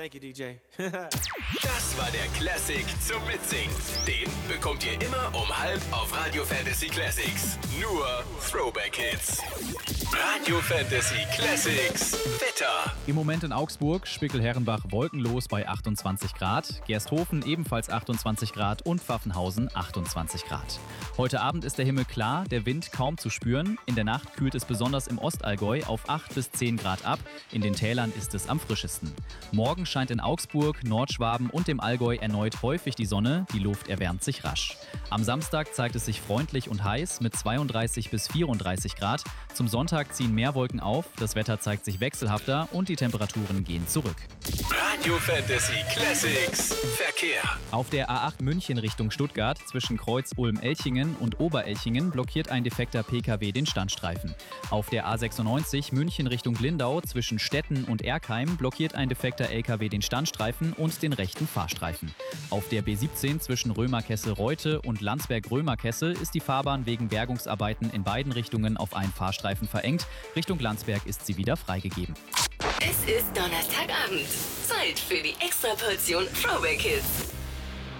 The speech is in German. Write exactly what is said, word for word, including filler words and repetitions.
Thank you, D J. Das war der Classic zum Mitsingen. Den bekommt ihr immer um halb auf Radio Fantasy Classics. Nur Throwback Hits. Radio Fantasy Classics Wetter. Im Moment in Augsburg, Spickel-Herrenbach wolkenlos bei achtundzwanzig Grad, Gersthofen ebenfalls achtundzwanzig Grad und Pfaffenhausen achtundzwanzig Grad. Heute Abend ist der Himmel klar, der Wind kaum zu spüren. In der Nacht kühlt es besonders im Ostallgäu auf acht bis zehn Grad ab. In den Tälern ist es am frischesten. Morgen scheint in Augsburg, Nordschwaben und dem Allgäu erneut häufig die Sonne. Die Luft erwärmt sich rasch. Am Samstag zeigt es sich freundlich und heiß mit zweiunddreißig bis vierunddreißig Grad. Zum Sonntag ziehen mehr Wolken auf, das Wetter zeigt sich wechselhafter und die Temperaturen gehen zurück. Radio Fantasy Classics Verkehr. Auf der A acht München Richtung Stuttgart zwischen Kreuz Ulm-Elchingen und Oberelchingen blockiert ein defekter P K W den Standstreifen. Auf der A sechsundneunzig München Richtung Lindau zwischen Stetten und Erkheim blockiert ein defekter L K W den Standstreifen und den rechten Fahrstreifen. Auf der B siebzehn zwischen Römerkessel-Reute und Landsberg-Römerkessel ist die Fahrbahn wegen Bergungsarbeiten in beiden Richtungen auf einen Fahrstreifen verengt. Richtung Landsberg ist sie wieder freigegeben. Es ist Donnerstagabend. Zeit für die Extraportion Throwback Hits.